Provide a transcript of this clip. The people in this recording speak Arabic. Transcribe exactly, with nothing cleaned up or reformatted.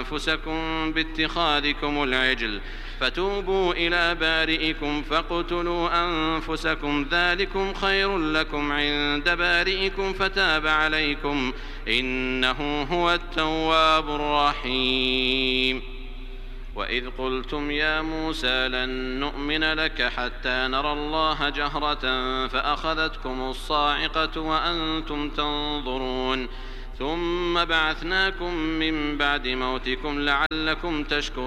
أنفسكم باتخاذكم العجل فتوبوا إلى بارئكم فاقتلوا أنفسكم ذلكم خير لكم عند بارئكم فتاب عليكم إنه هو التواب الرحيم. وإذ قلتم يا موسى لن نؤمن لك حتى نرى الله جهرة فأخذتكم الصاعقة وأنتم تنظرون ثم بعثناكم من بعد موتكم لعلكم تشكرون